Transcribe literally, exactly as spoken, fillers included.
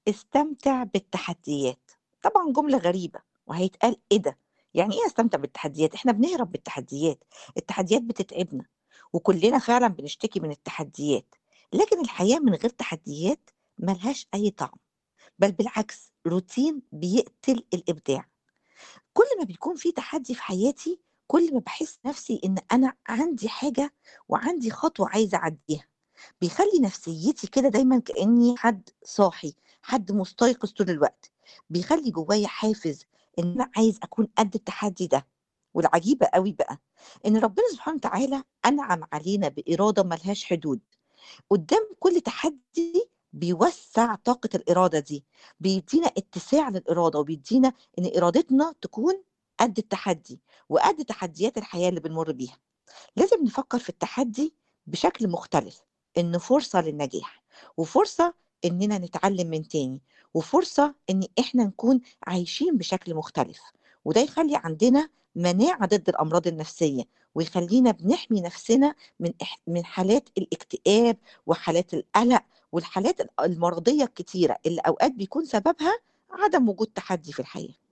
استمتع بالتحديات. طبعًا جملة غريبة، وهيتقال إيه ده! يعني إيه أستمتع بالتحديات؟ إحنا بنهرب من التحديات، التحديات بتتعبنا، وكلنا فعلًا بنشتكي من التحديات، لكن الحياة من غير تحديات ما لهاش أي طعم، بل بالعكس روتين بيقتل الإبداع. كل ما بيكون في تحدي في حياتي، كل ما باحس نفسي إن أنا عندي حاجة وعندي خطوة عايزة أعدّيها. بيخلّي نفسيتي كده دايمًا كإني حد صاحي، حد مستيقظ طول الوقت، بيخلّي جوايا حافز إن أنا عايز أكون قد التحدي ده. والعجيبة أوي بقى، إن ربنا سبحانه وتعالى أنعم علينا بإرادة ما لهاش حدود، قدّام كل تحدي بيوسّع طاقة الإرادة دي، بيدّينا اتساع للإرادة، وبيدّينا إن إرادتنا تكون قد التحدي، وقد تحديات الحياة اللي بنمُر بيها. لازم نفكر في التحدي بشكل مختلف، إنه فرصة للنجاح وفرصة إننا نتعلم من تاني وفرصة إن إحنا نكون عايشين بشكل مختلف، وده يخلي عندنا مناعة ضد الأمراض النفسية، ويخلينا بنحمي نفسنا من إح... من حالات الاكتئاب وحالات القلق والحالات ال- المرضية الكتيرة اللي أوقات بيكون سببها عدم وجود تحدي في الحياة.